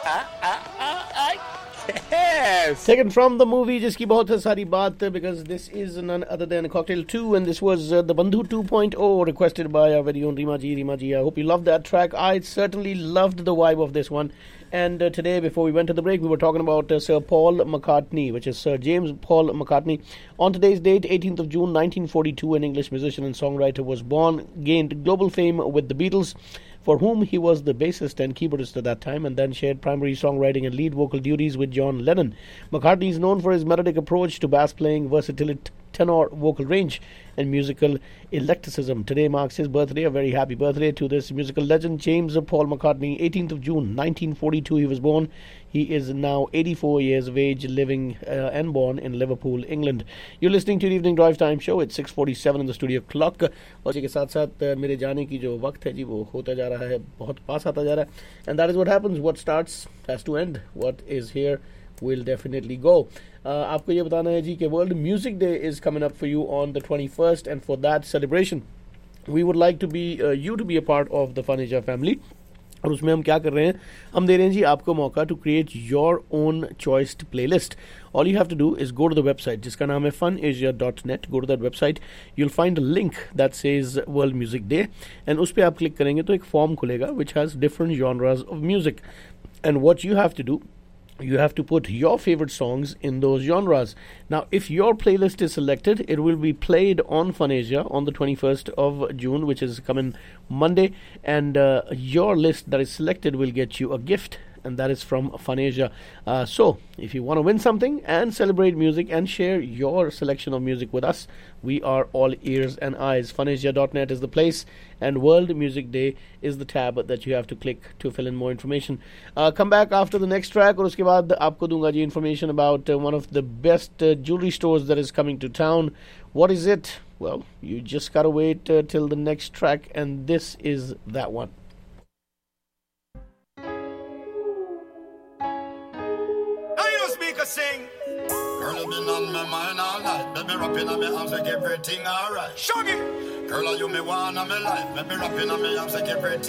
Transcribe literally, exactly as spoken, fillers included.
Yes. Taken from the movie जिसकी बहुत है सारी बात, because this is none other than Cocktail two, and this was uh, the Bandhu two point oh, requested by our very own Rima ji. Rima ji, I hope you loved that track. I certainly loved the vibe of this one. And uh, today, before we went to the break, we were talking about uh, Sir Paul McCartney, which is Sir James Paul McCartney. On today's date, eighteenth of June nineteen forty-two, an English musician and songwriter was born, gained global fame with the Beatles, for whom he was the bassist and keyboardist at that time, and then shared primary songwriting and lead vocal duties with John Lennon. McCartney is known for his melodic approach to bass playing, versatility, tenor vocal range, and musical eclecticism. Today marks his birthday. A very happy birthday to this musical legend, James Paul McCartney. eighteenth of June nineteen forty-two he was born. He is now eighty-four years of age, living uh, and born in Liverpool, England. You're listening to the Evening Drive Time Show. It's six forty-seven in the studio clock. और इसी के साथ साथ मेरे जाने की जो वक्त है जी वो होता जा रहा है, बहुत पास आता जा रहा है. And that is what happens. What starts has to end. What is here will definitely go. Uh, आपको ये बताना है जी कि World Music Day is coming up for you on the twenty-first, and for that celebration, we would like to be uh, you to be a part of the Fun Asia family. और उसमें हम क्या कर रहे हैं, हम दे रहे हैं जी आपको मौका to create your own चॉइस्ड playlist. All you have to do is go to the website जिसका नाम है fun Asia dot net. Go to that website, you'll find a link that says world music day, and उस पर आप click करेंगे तो एक form खुलेगा which has different genres of music, and what you have to do, you have to put your favorite songs in those genres. Now, if your playlist is selected, it will be played on Funasia on the twenty-first of June, which is coming Monday, and uh, your list that is selected will get you a gift, and that is from Funasia. Uh, so, if you want to win something and celebrate music and share your selection of music with us, we are all ears and eyes. fun asia dot net is the place, and World Music Day is the tab that you have to click to fill in more information. Uh, come back after the next track, और उसके बाद आपको दूंगा जी information about uh, one of the best uh, jewelry stores that is coming to town. What is it? Well, you just gotta wait uh, till the next track, and this is that one. Sing. Girl, you been on my mind all night. Baby, rapping on me arms, like everything alright. Shaggy. Girl, you me one on me life. Baby, rapping on me arms, like everything.